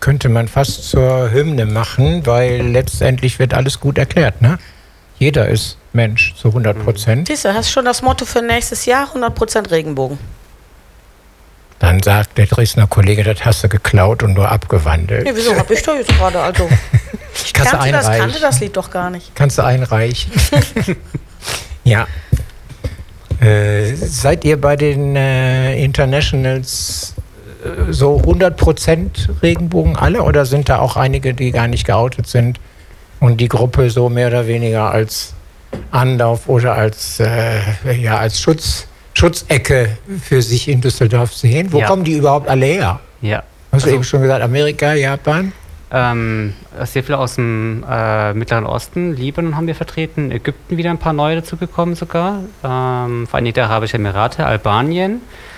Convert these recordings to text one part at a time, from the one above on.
könnte man fast zur Hymne machen, weil letztendlich wird alles gut erklärt, ne? Jeder ist Mensch zu 100%. Siehst du, hast schon das Motto für nächstes Jahr, 100% Regenbogen. Dann sagt der Dresdner Kollege, das hast du geklaut und nur abgewandelt. Nee, wieso hab ich doch jetzt gerade, also... Ich kannte das Lied doch gar nicht. Kannst du einreichen. Ja. Seid ihr bei den Internationals so 100% Regenbogen alle oder sind da auch einige, die gar nicht geoutet sind und die Gruppe so mehr oder weniger als Anlauf oder als Schutzecke für sich in Düsseldorf sehen? Wo kommen die überhaupt alle her? Ja. Hast du eben schon gesagt, Amerika, Japan? Sehr viele aus dem Mittleren Osten, Libanon haben wir vertreten, Ägypten wieder ein paar neue dazugekommen sogar, Vereinigte Arabische Emirate, Albanien,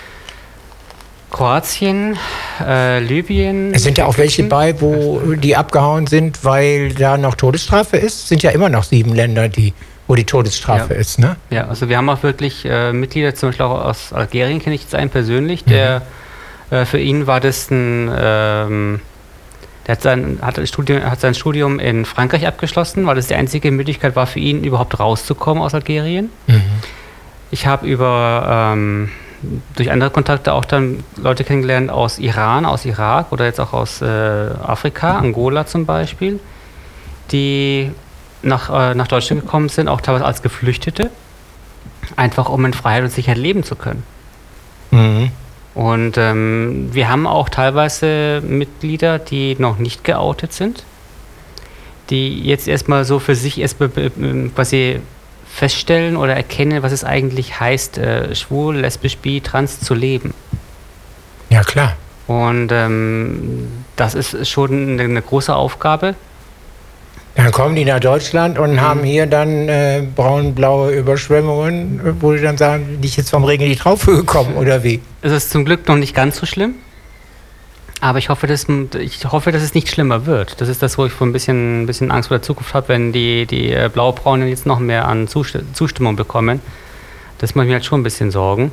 Kroatien, Libyen. Es sind ja auch welche bei, wo die abgehauen sind, weil da noch Todesstrafe ist. Es sind ja immer noch 7 Länder, wo die Todesstrafe ist, ne? Ja, also wir haben auch wirklich Mitglieder, zum Beispiel auch aus Algerien kenne ich jetzt einen persönlich, der für ihn war das ein... Der hat sein Studium in Frankreich abgeschlossen, weil das die einzige Möglichkeit war für ihn, überhaupt rauszukommen aus Algerien. Mhm. Ich habe durch andere Kontakte auch dann Leute kennengelernt aus Iran, aus Irak oder jetzt auch aus Afrika, Angola zum Beispiel, die nach Deutschland gekommen sind, auch teilweise als Geflüchtete, einfach um in Freiheit und Sicherheit leben zu können. Mhm. Und wir haben auch teilweise Mitglieder, die noch nicht geoutet sind, die jetzt erstmal so für sich quasi feststellen oder erkennen, was es eigentlich heißt, schwul, lesbisch, bi, trans zu leben. Ja, klar. Und das ist schon eine große Aufgabe. Dann kommen die nach Deutschland und haben hier dann braun-blaue Überschwemmungen, wo die dann sagen, bin ich jetzt vom Regen in die Traufe gekommen oder wie? Es ist zum Glück noch nicht ganz so schlimm, aber ich hoffe, dass es nicht schlimmer wird. Das ist das, wo ich ein bisschen Angst vor der Zukunft habe, wenn die Blau-Braunen jetzt noch mehr an Zustimmung bekommen. Das macht mir halt schon ein bisschen Sorgen.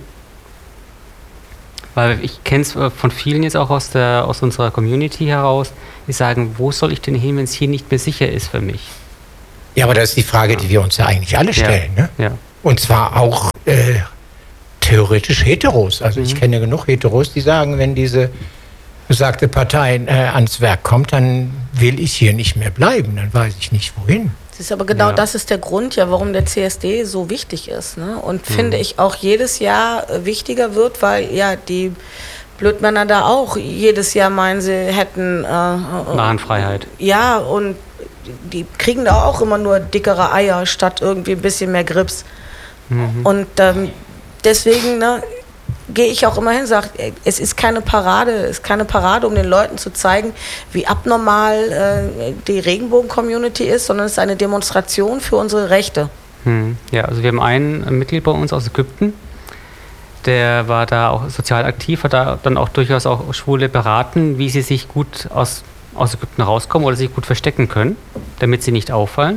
Weil ich kenne es von vielen jetzt auch aus unserer Community heraus, die sagen, wo soll ich denn hin, wenn es hier nicht mehr sicher ist für mich? Ja, aber das ist die Frage, die wir uns ja eigentlich alle stellen. Ne? Ja. Und zwar auch theoretisch Heteros. Also ich kenne genug Heteros, die sagen, wenn diese besagte Partei ans Werk kommt, dann will ich hier nicht mehr bleiben, dann weiß ich nicht wohin. Das ist aber genau das ist der Grund, warum der CSD so wichtig ist. Ne? Und finde ich auch jedes Jahr wichtiger wird, weil die Blödmänner da auch jedes Jahr meinen, sie hätten Narrenfreiheit. Ja, und die kriegen da auch immer nur dickere Eier statt irgendwie ein bisschen mehr Grips. Mhm. Und deswegen gehe ich auch immer hin und sage, es ist keine Parade, um den Leuten zu zeigen, wie abnormal die Regenbogen-Community ist, sondern es ist eine Demonstration für unsere Rechte. Ja, also wir haben einen Mitglied bei uns aus Ägypten, der war da auch sozial aktiv, hat da dann auch durchaus auch Schwule beraten, wie sie sich gut aus Ägypten rauskommen oder sich gut verstecken können, damit sie nicht auffallen.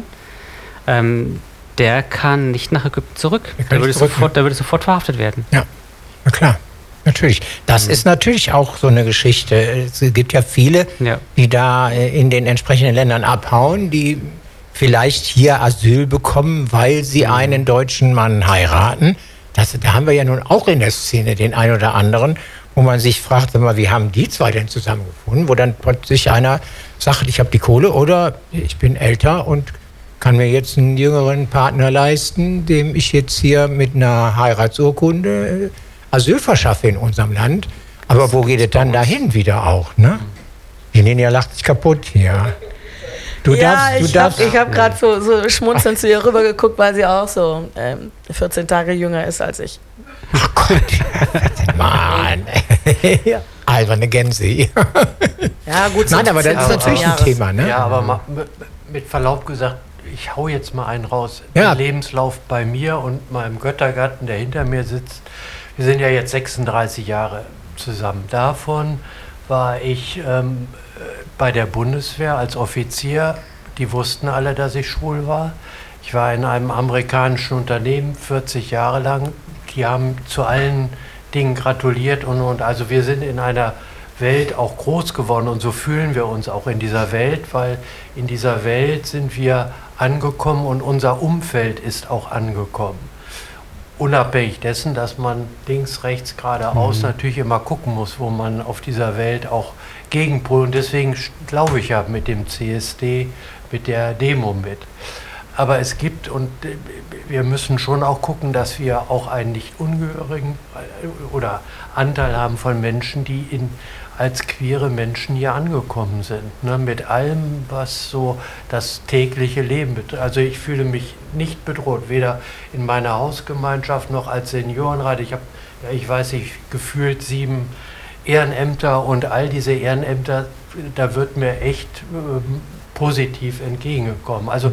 Der kann nicht nach Ägypten zurück. Der würde sofort verhaftet werden. Ja, na klar. Natürlich. Das ist natürlich auch so eine Geschichte. Es gibt ja viele, die da in den entsprechenden Ländern abhauen, die vielleicht hier Asyl bekommen, weil sie einen deutschen Mann heiraten. Da haben wir ja nun auch in der Szene den einen oder anderen, wo man sich fragt, wie haben die zwei denn zusammengefunden? Wo dann plötzlich einer sagt, ich habe die Kohle oder ich bin älter und kann mir jetzt einen jüngeren Partner leisten, dem ich jetzt hier mit einer Heiratsurkunde Asyl verschaffe in unserem Land. Aber wo geht es dann dahin wieder auch, ne? Die Ninja lacht sich kaputt hier. Ich habe gerade so schmunzelnd zu ihr rübergeguckt, weil sie auch so 14 Tage jünger ist als ich. Ach Gott, Mann. Alberne Gänse. Ja, gut. Nein, aber das ist natürlich ein Thema, ne? Ja, aber mit Verlaub gesagt, ich hau jetzt mal einen raus. Ja. Der Lebenslauf bei mir und meinem Göttergatten, der hinter mir sitzt, wir sind ja jetzt 36 Jahre zusammen. Davon war ich bei der Bundeswehr als Offizier. Die wussten alle, dass ich schwul war. Ich war in einem amerikanischen Unternehmen 40 Jahre lang. Die haben zu allen Dingen gratuliert und also wir sind in einer Welt auch groß geworden und so fühlen wir uns auch in dieser Welt, weil in dieser Welt sind wir angekommen und unser Umfeld ist auch angekommen. Unabhängig dessen, dass man links, rechts, geradeaus natürlich immer gucken muss, wo man auf dieser Welt auch gegenpol. Und deswegen glaube ich ja mit dem CSD, mit der Demo mit. Aber es gibt, und wir müssen schon auch gucken, dass wir auch einen nicht ungehörigen oder Anteil haben von Menschen, die als queere Menschen hier angekommen sind. Ne? Mit allem, was so das tägliche Leben betrifft. Also ich fühle mich nicht bedroht, weder in meiner Hausgemeinschaft noch als Seniorenrat. Ich habe, ich weiß nicht, gefühlt 7 Ehrenämter und all diese Ehrenämter, da wird mir echt positiv entgegengekommen. Also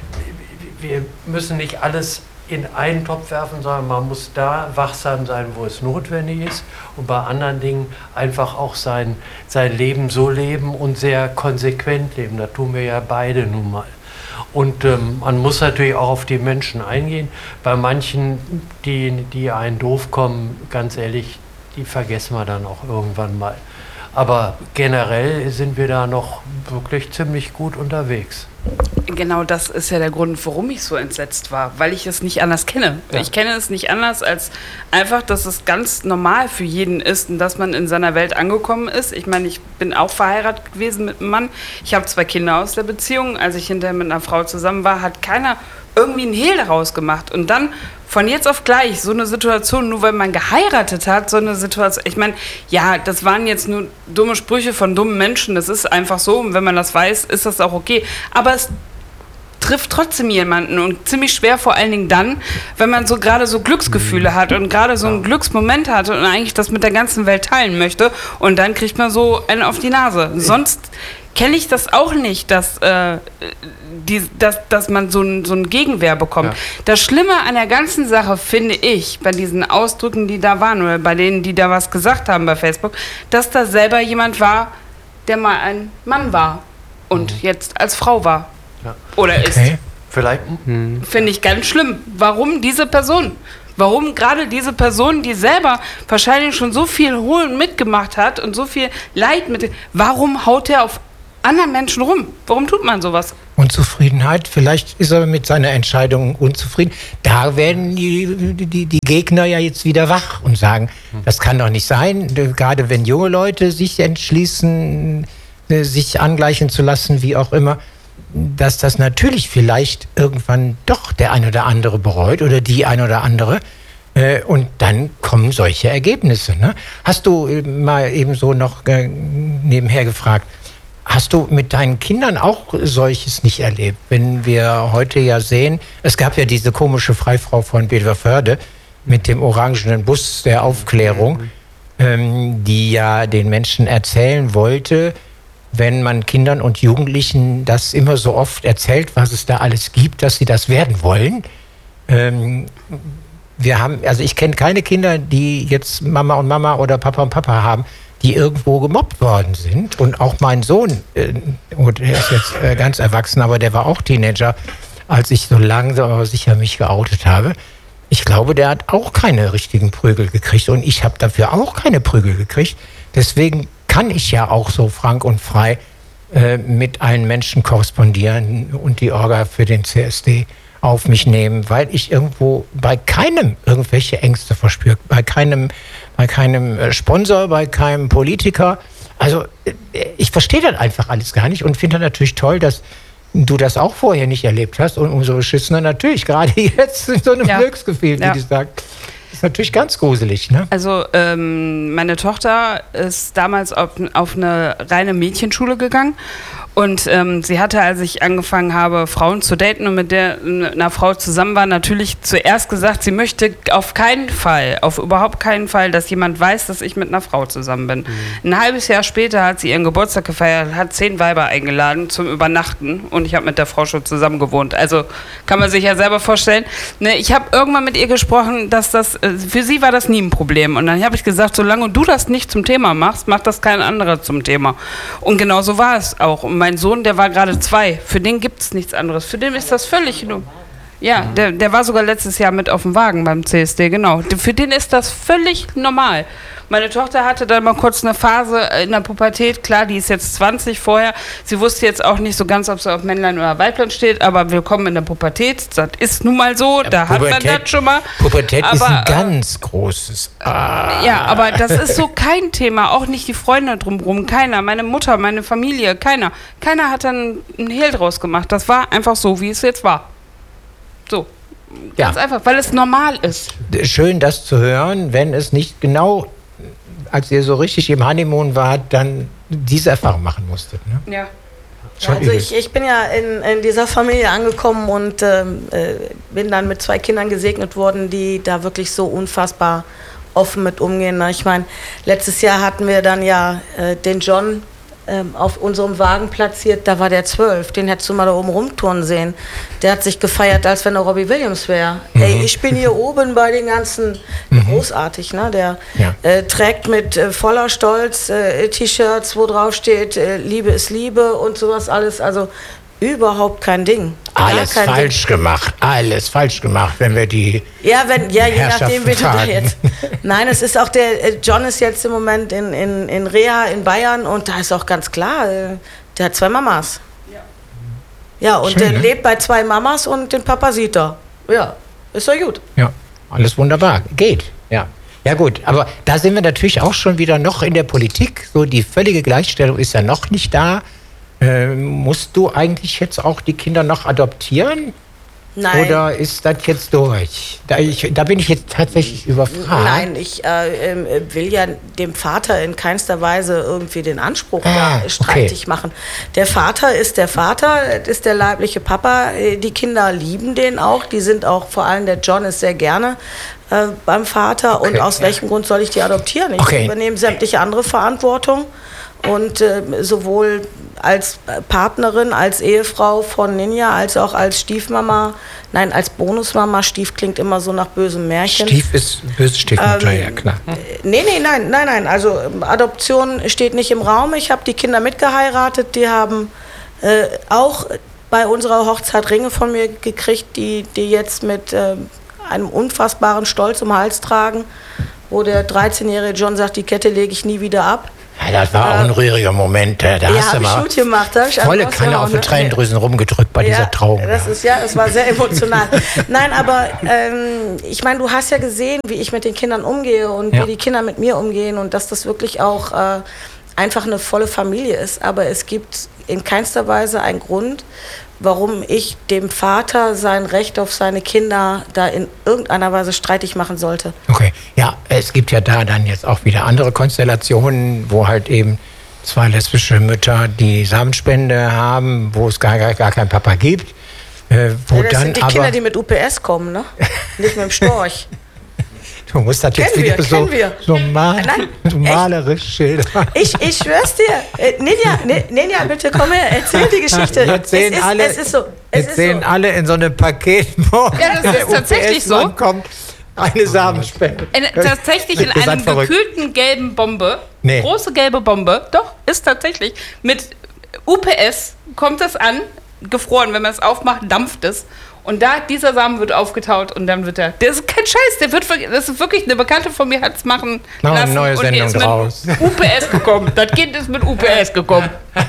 wir müssen nicht alles in einen Topf werfen, sondern man muss da wachsam sein, wo es notwendig ist und bei anderen Dingen einfach auch sein Leben so leben und sehr konsequent leben. Da tun wir ja beide nun mal. Und man muss natürlich auch auf die Menschen eingehen. Bei manchen, die einen doof kommen, ganz ehrlich, die vergessen wir dann auch irgendwann mal. Aber generell sind wir da noch wirklich ziemlich gut unterwegs. Genau das ist ja der Grund, warum ich so entsetzt war, weil ich es nicht anders kenne. Ja. Ich kenne es nicht anders als einfach, dass es ganz normal für jeden ist und dass man in seiner Welt angekommen ist. Ich meine, ich bin auch verheiratet gewesen mit einem Mann. Ich habe 2 Kinder aus der Beziehung. Als ich hinterher mit einer Frau zusammen war, hat keiner irgendwie einen Hehl daraus gemacht. Und dann von jetzt auf gleich so eine Situation, nur weil man geheiratet hat, so eine Situation, ich meine, ja, das waren jetzt nur dumme Sprüche von dummen Menschen, das ist einfach so und wenn man das weiß, ist das auch okay. Aber es trifft trotzdem jemanden und ziemlich schwer vor allen Dingen dann, wenn man so gerade so Glücksgefühle hat und gerade so einen Glücksmoment hat und eigentlich das mit der ganzen Welt teilen möchte und dann kriegt man so einen auf die Nase. Sonst kenne ich das auch nicht, dass man so ein Gegenwehr bekommt. Ja. Das Schlimme an der ganzen Sache finde ich, bei diesen Ausdrücken, die da waren oder bei denen, die da was gesagt haben bei Facebook, dass da selber jemand war, der mal ein Mann war und jetzt als Frau war. Ja. Oder ist. Vielleicht. Finde ich ganz schlimm. Warum diese Person? Warum gerade diese Person, die selber wahrscheinlich schon so viel Hohn mitgemacht hat und so viel Leid warum haut er auf anderen Menschen rum? Warum tut man sowas? Unzufriedenheit, vielleicht ist er mit seiner Entscheidung unzufrieden. Da werden die Gegner ja jetzt wieder wach und sagen, das kann doch nicht sein. Gerade wenn junge Leute sich entschließen, sich angleichen zu lassen, wie auch immer, dass das natürlich vielleicht irgendwann doch der ein oder andere bereut oder die ein oder andere. Und dann kommen solche Ergebnisse. Ne? Hast du mal eben so noch nebenher gefragt, hast du mit deinen Kindern auch solches nicht erlebt? Wenn wir heute ja sehen, es gab ja diese komische Freifrau von Beverförde mit dem orangenen Bus der Aufklärung, die ja den Menschen erzählen wollte, wenn man Kindern und Jugendlichen das immer so oft erzählt, was es da alles gibt, dass sie das werden wollen. Ich kenne keine Kinder, die jetzt Mama und Mama oder Papa und Papa haben, die irgendwo gemobbt worden sind. Und auch mein Sohn, der ist jetzt ganz erwachsen, aber der war auch Teenager, als ich so langsam aber sicher mich geoutet habe. Ich glaube, der hat auch keine richtigen Prügel gekriegt und ich habe dafür auch keine Prügel gekriegt. Deswegen kann ich ja auch so frank und frei mit allen Menschen korrespondieren und die Orga für den CSD auf mich nehmen, weil ich irgendwo bei keinem irgendwelche Ängste verspüre, bei keinem Sponsor, bei keinem Politiker. Also ich verstehe das einfach alles gar nicht und finde das natürlich toll, dass du das auch vorher nicht erlebt hast und umso beschissener natürlich, gerade jetzt in so einem Glücksgefühl, wie du sagst. Ist natürlich ganz gruselig, ne? Also meine Tochter ist damals auf eine reine Mädchenschule gegangen und sie hatte, als ich angefangen habe, Frauen zu daten und mit einer Frau zusammen war, natürlich zuerst gesagt, sie möchte auf überhaupt keinen Fall, dass jemand weiß, dass ich mit einer Frau zusammen bin. Ein halbes Jahr später hat sie ihren Geburtstag gefeiert, hat 10 Weiber eingeladen zum Übernachten und ich habe mit der Frau schon zusammen gewohnt. Also kann man sich ja selber vorstellen. Ne, ich habe irgendwann mit ihr gesprochen, dass das, für sie war das nie ein Problem. Und dann habe ich gesagt, solange du das nicht zum Thema machst, macht das kein anderer zum Thema. Und genau so war es auch. Und mein Sohn, der war gerade 2, für den gibt es nichts anderes. Für den ist das völlig nur. Ja, der war sogar letztes Jahr mit auf dem Wagen beim CSD, genau. Für den ist das völlig normal. Meine Tochter hatte dann mal kurz eine Phase in der Pubertät. Klar, die ist jetzt 20 vorher. Sie wusste jetzt auch nicht so ganz, ob sie auf Männlein oder Weiblein steht, aber willkommen in der Pubertät. Das ist nun mal so, da hat man das schon mal. Pubertät ist ein ganz großes... Ja, aber das ist so kein Thema. Auch nicht die Freunde drumherum. Keiner. Meine Mutter, meine Familie, keiner. Keiner hat dann einen Hehl draus gemacht. Das war einfach so, wie es jetzt war. So. Ganz einfach, weil es normal ist. Schön, das zu hören, wenn es nicht genau, als ihr so richtig im Honeymoon wart, dann diese Erfahrung machen musstet. Ne? Ja. Also ich bin ja in dieser Familie angekommen und bin dann mit 2 Kindern gesegnet worden, die da wirklich so unfassbar offen mit umgehen. Ich meine, letztes Jahr hatten wir dann ja den John auf unserem Wagen platziert, da war der 12, den hättest du mal da oben rumturnen sehen. Der hat sich gefeiert, als wenn er Robbie Williams wäre. Ey, ich bin hier oben bei den ganzen, großartig, ne? Der trägt mit voller Stolz T-Shirts, wo drauf steht, Liebe ist Liebe und sowas alles, also überhaupt kein Ding. Alles falsch gemacht, wenn wir die je nachdem, wie du da jetzt. Nein, es ist auch John ist jetzt im Moment in Reha in Bayern und da ist auch ganz klar, der hat 2 Mamas. Ja, und schön, der lebt bei 2 Mamas und den Papa sieht er. Ja, ist doch gut. Ja, alles wunderbar, geht, ja. Ja gut, aber da sind wir natürlich auch schon wieder noch in der Politik, so die völlige Gleichstellung ist ja noch nicht da. Musst du eigentlich jetzt auch die Kinder noch adoptieren? Nein. Oder ist das jetzt durch? Da bin ich jetzt tatsächlich überfragt. Nein, ich will ja dem Vater in keinster Weise irgendwie den Anspruch streitig machen. Der Vater, ist der leibliche Papa. Die Kinder lieben den auch. Die sind auch, vor allem der John ist sehr gerne beim Vater. Und aus welchem Grund soll ich die adoptieren? Ich übernehme sämtliche andere Verantwortung. Und sowohl als Partnerin, als Ehefrau von Ninja, als auch als Stiefmama, nein, als Bonusmama, Stief klingt immer so nach bösem Märchen. Stief ist böse Stiefmutter, ja klar. Nein, also Adoption steht nicht im Raum. Ich habe die Kinder mitgeheiratet, die haben auch bei unserer Hochzeit Ringe von mir gekriegt, die jetzt mit einem unfassbaren Stolz um den Hals tragen, wo der 13-jährige John sagt, die Kette lege ich nie wieder ab. Ja, das war auch ein rühriger Moment. Da hast du mal gut gemacht, volle Kanne auf die Tränendrüsen rumgedrückt bei dieser Trauung. Das war sehr emotional. Nein, aber ich meine, du hast ja gesehen, wie ich mit den Kindern umgehe und wie die Kinder mit mir umgehen und dass das wirklich auch einfach eine volle Familie ist. Aber es gibt in keinster Weise einen Grund, warum ich dem Vater sein Recht auf seine Kinder da in irgendeiner Weise streitig machen sollte. Okay, ja, es gibt ja da dann jetzt auch wieder andere Konstellationen, wo halt eben 2 lesbische Mütter die Samenspende haben, wo es gar keinen Papa gibt. Das sind die Kinder, die mit UPS kommen, ne? Nicht mit dem Storch. Du musst das jetzt wieder so malerisch schildern. Ich schwör's dir. Ninja, bitte komm her, erzähl die Geschichte. Jetzt sehen alle in so einem Paket, ja, das ist tatsächlich so. Kommt eine Samenspende. Tatsächlich in einem gekühlten gelben Bombe. Nee. Große gelbe Bombe. Doch, ist tatsächlich. Mit UPS kommt das an, gefroren. Wenn man es aufmacht, dampft es. Und dieser Samen wird aufgetaut und dann wird das ist kein Scheiß, das ist wirklich, eine Bekannte von mir hat es machen lassen eine neue Sendung und draus. Mit UPS gekommen. Das Kind ist mit UPS gekommen.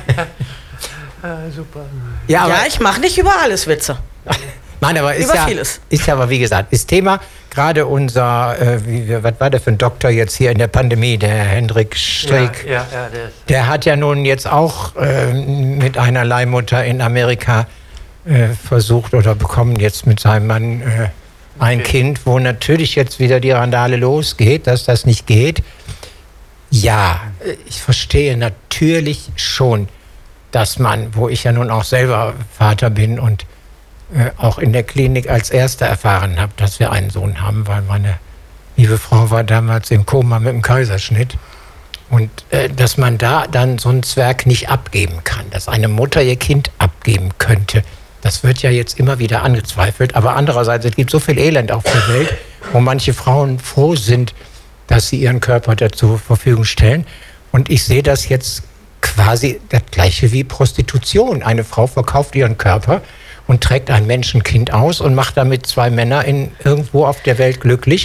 Super. Ja, ich mache nicht über alles Witze. Nein, aber ist ja aber wie gesagt, ist Thema. Gerade unser, was war der für ein Doktor jetzt hier in der Pandemie, der Hendrik Strick, der hat ja nun jetzt auch mit einer Leihmutter in Amerika versucht oder bekommen jetzt mit seinem Mann ein Kind, wo natürlich jetzt wieder die Randale losgeht, dass das nicht geht. Ja, ich verstehe natürlich schon, dass man, wo ich ja nun auch selber Vater bin und auch in der Klinik als Erster erfahren habe, dass wir einen Sohn haben, weil meine liebe Frau war damals im Koma mit dem Kaiserschnitt. Und dass man da dann so ein Zwerg nicht abgeben kann, dass eine Mutter ihr Kind abgeben könnte. Das wird ja jetzt immer wieder angezweifelt. Aber andererseits, es gibt so viel Elend auf der Welt, wo manche Frauen froh sind, dass sie ihren Körper dazu zur Verfügung stellen. Und ich sehe das jetzt quasi das Gleiche wie Prostitution. Eine Frau verkauft ihren Körper und trägt ein Menschenkind aus und macht damit 2 Männer irgendwo auf der Welt glücklich.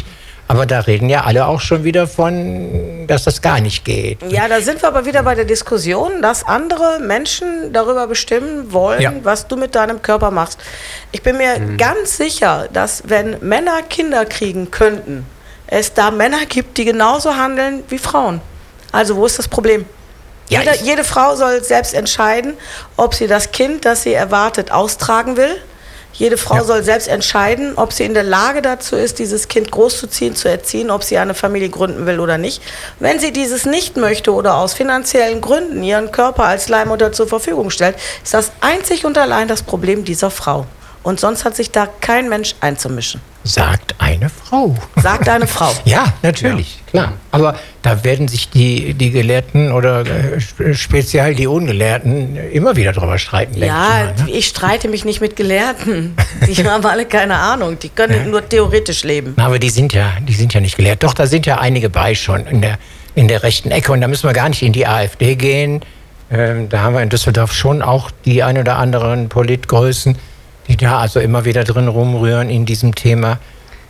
Aber da reden ja alle auch schon wieder von, dass das gar nicht geht. Ja, da sind wir aber wieder bei der Diskussion, dass andere Menschen darüber bestimmen wollen, was du mit deinem Körper machst. Ich bin mir ganz sicher, dass wenn Männer Kinder kriegen könnten, es da Männer gibt, die genauso handeln wie Frauen. Also wo ist das Problem? Ja, jede Frau soll selbst entscheiden, ob sie das Kind, das sie erwartet, austragen will. Jede Frau soll selbst entscheiden, ob sie in der Lage dazu ist, dieses Kind großzuziehen, zu erziehen, ob sie eine Familie gründen will oder nicht. Wenn sie dieses nicht möchte oder aus finanziellen Gründen ihren Körper als Leihmutter zur Verfügung stellt, ist das einzig und allein das Problem dieser Frau. Und sonst hat sich da kein Mensch einzumischen. Sagt eine Frau. Sagt eine Frau. Ja, natürlich, klar. Aber da werden sich die Gelehrten oder speziell die Ungelehrten immer wieder drüber streiten. Ja, ich streite mich nicht mit Gelehrten. Die haben alle keine Ahnung. Die können nur theoretisch leben. Aber die sind ja nicht gelehrt. Doch, da sind ja einige bei schon in der rechten Ecke. Und da müssen wir gar nicht in die AfD gehen. Da haben wir in Düsseldorf schon auch die ein oder anderen Politgrößen, die da also immer wieder drin rumrühren in diesem Thema.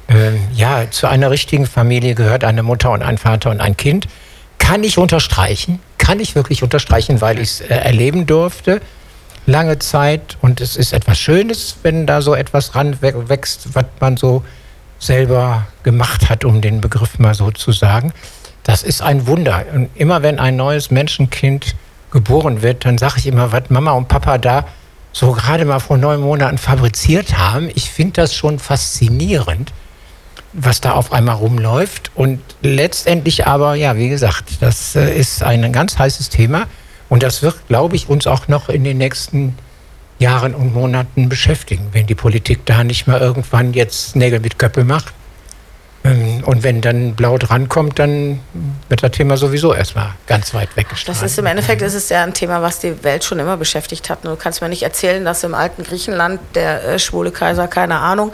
Zu einer richtigen Familie gehört eine Mutter und ein Vater und ein Kind. Kann ich wirklich unterstreichen, weil ich es erleben durfte, lange Zeit. Und es ist etwas Schönes, wenn da so etwas ranwächst, was man so selber gemacht hat, um den Begriff mal so zu sagen. Das ist ein Wunder. Und immer wenn ein neues Menschenkind geboren wird, dann sage ich immer, was Mama und Papa da so gerade mal vor 9 Monaten fabriziert haben. Ich finde das schon faszinierend, was da auf einmal rumläuft. Und letztendlich aber, wie gesagt, das ist ein ganz heißes Thema. Und das wird, glaube ich, uns auch noch in den nächsten Jahren und Monaten beschäftigen, wenn die Politik da nicht mal irgendwann jetzt Nägel mit Köppe macht. Und wenn dann blau drankommt, dann wird das Thema sowieso erstmal ganz weit weggestrahlt. Das ist im Endeffekt ja ein Thema, was die Welt schon immer beschäftigt hat. Du kannst mir nicht erzählen, dass im alten Griechenland der schwule Kaiser, keine Ahnung,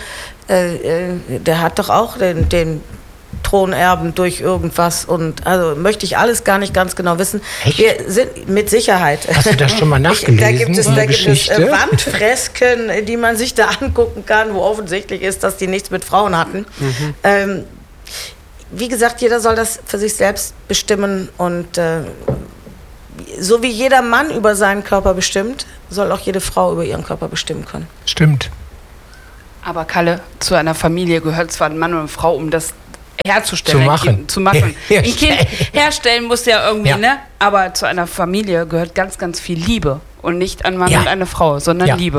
der hat doch auch den Thronerben durch irgendwas. Und also möchte ich alles gar nicht ganz genau wissen. Echt? Wir sind mit Sicherheit. Hast du das schon mal nachgelesen? Da gibt es Wandfresken, die man sich da angucken kann, wo offensichtlich ist, dass die nichts mit Frauen hatten. Wie gesagt, jeder soll das für sich selbst bestimmen. Und so wie jeder Mann über seinen Körper bestimmt, soll auch jede Frau über ihren Körper bestimmen können. Stimmt. Aber Kalle, zu einer Familie gehört zwar ein Mann und eine Frau, um das herzustellen, zu machen. Ein Kind herstellen muss ja irgendwie, ne? Aber zu einer Familie gehört ganz, ganz viel Liebe. Und nicht ein Mann und eine Frau, sondern Liebe.